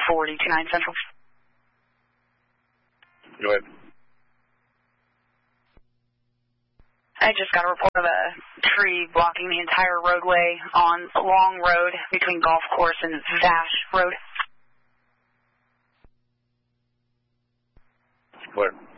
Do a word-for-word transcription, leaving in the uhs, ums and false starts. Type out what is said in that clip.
forty-two nine Central. Go ahead. I just got a report of a tree blocking the entire roadway on Long Road between Golf Course and Vash Road. Where?